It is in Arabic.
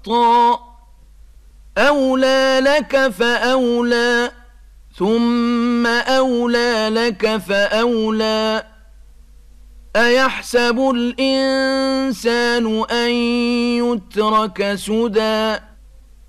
شطا أولى لك فأولى ثم أولى لك فأولى أيحسب الإنسان أن يترك سدى